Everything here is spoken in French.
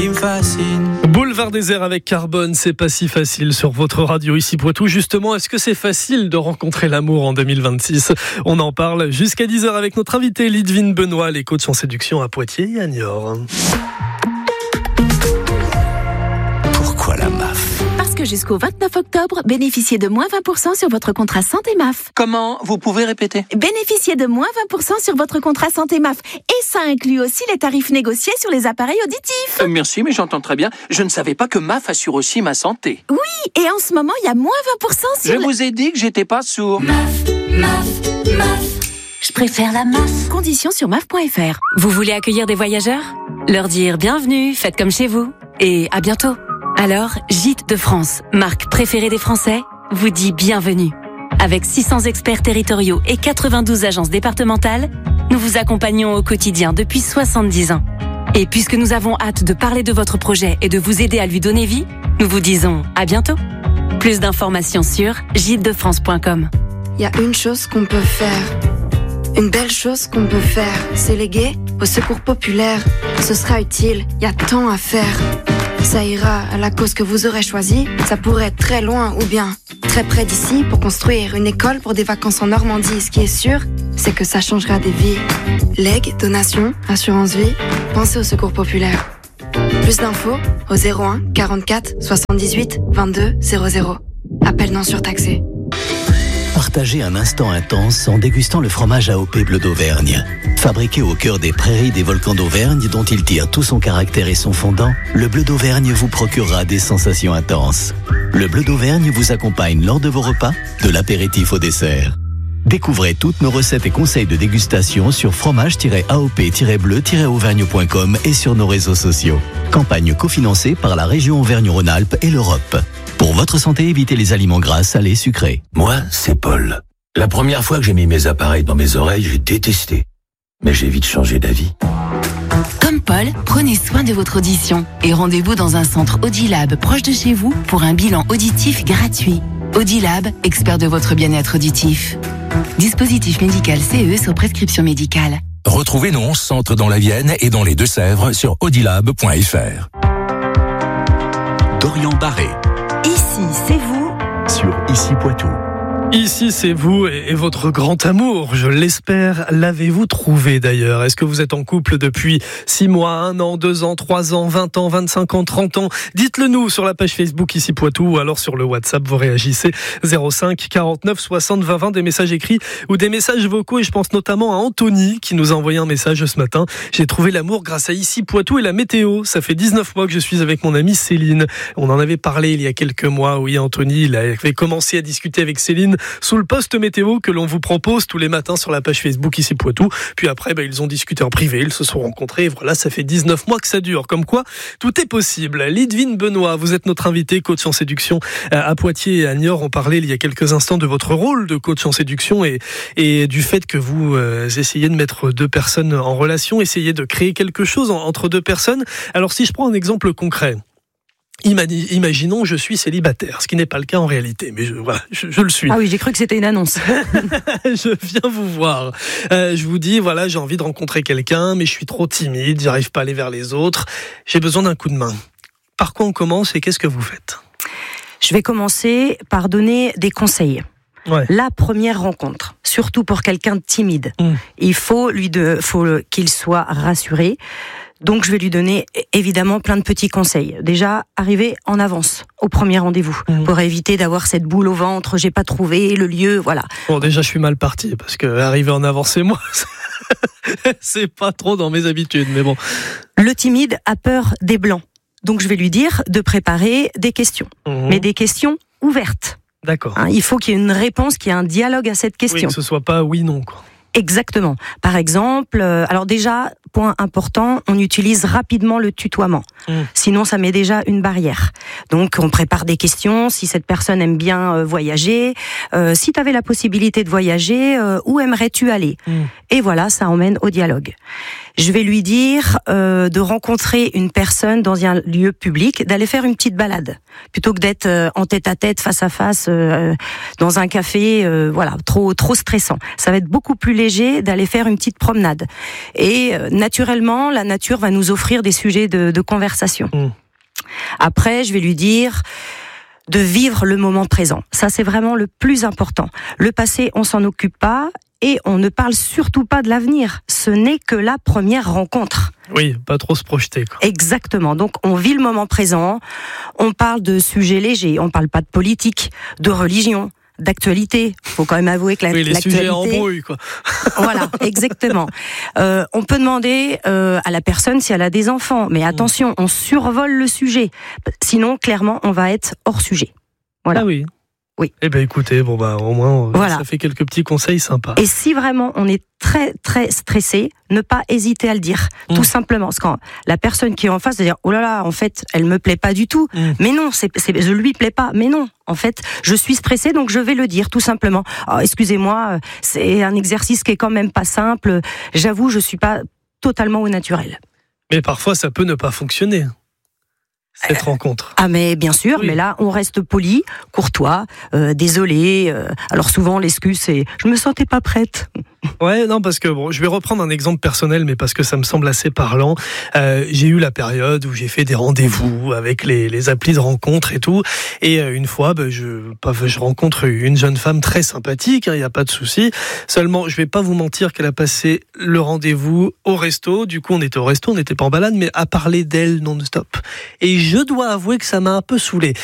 Il me fascine. Boulevard désert avec Carbone, c'est pas si facile sur votre radio ici Poitou. Justement, est-ce que c'est facile de rencontrer l'amour en 2026 ? On en parle jusqu'à 10h avec notre invité Lidvine Benoît, les coachs en séduction à Poitiers et à Niort. Pourquoi la MAF ? Parce que jusqu'au 29 octobre, bénéficiez de moins 20% sur votre contrat santé MAF. Comment ? Vous pouvez répéter ? Bénéficiez de moins 20% sur votre contrat santé MAF. Et ça inclut aussi les tarifs négociés sur les appareils auditifs. Merci, mais j'entends très bien. Je ne savais pas que MAF assure aussi ma santé. Oui, et en ce moment, il y a moins 20% sur... Je vous ai dit que j'étais pas sourd. MAF. Je préfère la MAF. Conditions sur MAF.fr. Vous voulez accueillir des voyageurs ? Leur dire bienvenue, faites comme chez vous. Et à bientôt. Alors, Gîtes de France, marque préférée des Français, vous dit bienvenue. Avec 600 experts territoriaux et 92 agences départementales, nous vous accompagnons au quotidien depuis 70 ans. Et puisque nous avons hâte de parler de votre projet et de vous aider à lui donner vie, nous vous disons à bientôt. Plus d'informations sur gîtesdefrance.com. Il y a une chose qu'on peut faire. Une belle chose qu'on peut faire, c'est léguer au secours populaire. Ce sera utile, il y a tant à faire. Ça ira à la cause que vous aurez choisie. Ça pourrait être très loin ou bien très près d'ici pour construire une école pour des vacances en Normandie. Ce qui est sûr, c'est que ça changera des vies. Legs, donations, assurance vie, pensez au secours populaire. Plus d'infos au 01 44 78 22 00. Appel non surtaxé. Partagez un instant intense en dégustant le fromage AOP Bleu d'Auvergne. Fabriqué au cœur des prairies des volcans d'Auvergne dont il tire tout son caractère et son fondant, le Bleu d'Auvergne vous procurera des sensations intenses. Le Bleu d'Auvergne vous accompagne lors de vos repas, de l'apéritif au dessert. Découvrez toutes nos recettes et conseils de dégustation sur fromage-aop-bleu-auvergne.com et sur nos réseaux sociaux. Campagne cofinancée par la région Auvergne-Rhône-Alpes et l'Europe. Pour votre santé, évitez les aliments gras, salés, sucrés. Moi, c'est Paul. La première fois que j'ai mis mes appareils dans mes oreilles, j'ai détesté. Mais j'ai vite changé d'avis. Comme Paul, prenez soin de votre audition et rendez-vous dans un centre Audilab proche de chez vous pour un bilan auditif gratuit. Audilab, expert de votre bien-être auditif. Dispositif médical CE sur prescription médicale. Retrouvez nos 11 centres dans la Vienne et dans les Deux-Sèvres sur audilab.fr. Dorian Barré. Ici, c'est vous. Sur Ici Poitou. Ici, c'est vous et votre grand amour, je l'espère. L'avez-vous trouvé d'ailleurs ? Est-ce que vous êtes en couple depuis 6 mois, 1 an, 2 ans, 3 ans, 20 ans, 25 ans, 30 ans ? Dites-le nous sur la page Facebook Ici Poitou ou alors sur le WhatsApp, vous réagissez 05 49 60 20 20, des messages écrits ou des messages vocaux. Et je pense notamment à Anthony qui nous a envoyé un message ce matin. J'ai trouvé l'amour grâce à Ici Poitou et la météo. Ça fait 19 mois que je suis avec mon amie Céline. On en avait parlé il y a quelques mois. Oui, Anthony, il avait commencé à discuter avec Céline sous le post météo que l'on vous propose tous les matins sur la page Facebook Ici Poitou. Puis après, ils ont discuté en privé, ils se sont rencontrés. Et voilà, ça fait 19 mois que ça dure. Comme quoi, tout est possible. Lidvine Benoît, vous êtes notre invité, coach en séduction à Poitiers et à Niort. On parlait il y a quelques instants de votre rôle de coach en séduction et du fait que vous essayez de mettre 2 personnes en relation, essayez de créer quelque chose entre 2 personnes. Alors si je prends un exemple concret, imaginons je suis célibataire, ce qui n'est pas le cas en réalité, mais je le suis. Ah oui, j'ai cru que c'était une annonce. Je viens vous voir. Je vous dis, voilà, j'ai envie de rencontrer quelqu'un, mais je suis trop timide, j'arrive pas à aller vers les autres. J'ai besoin d'un coup de main. Par quoi on commence et qu'est-ce que vous faites ? Je vais commencer par donner des conseils. Ouais. La première rencontre, surtout pour quelqu'un de timide, il faut qu'il soit rassuré. Donc je vais lui donner évidemment plein de petits conseils. Déjà, arriver en avance au premier rendez-vous pour éviter d'avoir cette boule au ventre, j'ai pas trouvé le lieu, voilà. Bon, déjà je suis mal parti parce que arriver en avance c'est moi. C'est pas trop dans mes habitudes, mais bon. Le timide a peur des blancs. Donc je vais lui dire de préparer des questions, mais des questions ouvertes. D'accord. Il faut qu'il y ait une réponse, qu'il y ait un dialogue à cette question. Oui, que ce soit pas oui-non, quoi. Exactement. Par exemple, alors déjà, point important, on utilise rapidement le tutoiement. Sinon, ça met déjà une barrière. Donc on prépare des questions, si cette personne aime bien voyager, si tu avais la possibilité de voyager, où aimerais-tu aller ? Et voilà, ça emmène au dialogue. Je vais lui dire de rencontrer une personne dans un lieu public, d'aller faire une petite balade, plutôt que d'être en tête-à-tête, face à face, dans un café, voilà, trop stressant. Ça va être beaucoup plus léger d'aller faire une petite promenade. Et naturellement, la nature va nous offrir des sujets de conversation. Après, je vais lui dire de vivre le moment présent. Ça, c'est vraiment le plus important. Le passé, on s'en occupe pas. Et on ne parle surtout pas de l'avenir. Ce n'est que la première rencontre. Oui, pas trop se projeter, quoi. Exactement. Donc, on vit le moment présent. On parle de sujets légers. On parle pas de politique, de religion, d'actualité. Faut quand même avouer que les l'actualité... sujets embrouillent, quoi. Voilà, exactement. On peut demander à la personne si elle a des enfants. Mais attention, on survole le sujet. Sinon, clairement, on va être hors sujet. Voilà. Ah oui. Oui. Eh ben écoutez, au moins voilà. Ça fait quelques petits conseils sympas. Et si vraiment on est très très stressé, ne pas hésiter à le dire, tout simplement. Parce que quand la personne qui est en face va dire oh là là, en fait, elle me plaît pas du tout. Mais non, je lui plais pas. Mais non, en fait, je suis stressée, donc je vais le dire tout simplement. Oh, excusez-moi, c'est un exercice qui est quand même pas simple. J'avoue, je suis pas totalement au naturel. Mais parfois, ça peut ne pas fonctionner. Cette rencontre. Ah mais bien sûr, oui. Mais là on reste poli, courtois, désolé. Alors souvent l'excuse c'est je me sentais pas prête. Ouais, non, parce que bon, je vais reprendre un exemple personnel, mais parce que ça me semble assez parlant. J'ai eu la période où j'ai fait des rendez-vous avec les applis de rencontre et tout. Et une fois, je rencontre une jeune femme très sympathique, il n'y a pas de souci. Seulement, je vais pas vous mentir qu'elle a passé le rendez-vous au resto. Du coup, on était au resto, on n'était pas en balade, mais à parler d'elle non-stop. Et je dois avouer que ça m'a un peu saoulé.